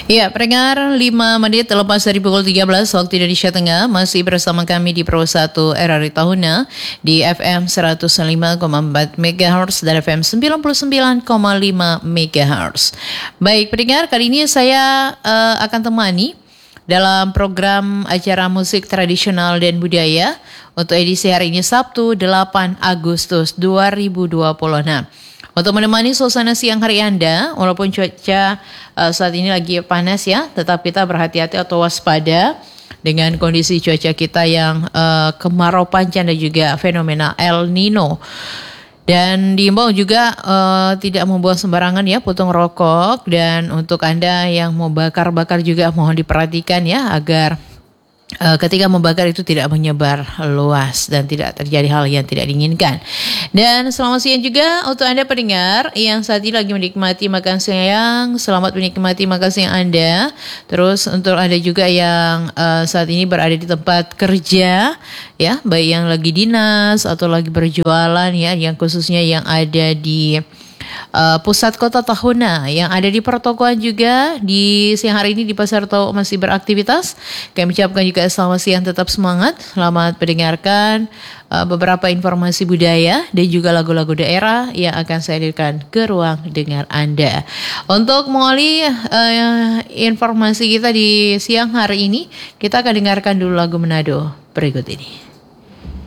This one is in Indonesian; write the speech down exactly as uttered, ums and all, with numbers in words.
Ya, pendengar lima menit terlepas dari pukul tiga belas waktu Indonesia Tengah, masih bersama kami di Pro satu R R I Tahuna di F M seratus lima koma empat megahertz dan F M sembilan puluh sembilan koma lima megahertz. Baik, pendengar, kali ini saya uh, akan temani dalam program acara musik tradisional dan budaya untuk edisi hari ini Sabtu delapan Agustus dua ribu dua puluh enam. Untuk menemani suasana siang hari Anda, walaupun cuaca uh, saat ini lagi panas ya, tetap kita berhati-hati atau waspada dengan kondisi cuaca kita yang uh, kemarau panjang dan juga fenomena El Nino. Dan diimbau juga uh, tidak membuang sembarangan ya puntung rokok, dan untuk Anda yang mau bakar-bakar juga mohon diperhatikan ya agar Uh, ketika membakar itu tidak menyebar luas dan tidak terjadi hal yang tidak diinginkan. Dan selamat siang juga untuk Anda pendengar yang saat ini lagi menikmati makan siang. Selamat menikmati makan siang Anda. Terus untuk Anda juga yang uh, saat ini berada di tempat kerja, ya, baik yang lagi dinas atau lagi berjualan ya, yang khususnya yang ada di Uh, pusat kota Tahuna, yang ada di pertokoan juga di siang hari ini di Pasar Tau masih beraktivitas. Kami ucapkan juga selamat siang, tetap semangat. Selamat mendengarkan uh, beberapa informasi budaya dan juga lagu-lagu daerah yang akan saya hadirkan ke ruang dengar Anda. Untuk mengawali uh, informasi kita di siang hari ini, kita akan dengarkan dulu lagu Manado berikut ini.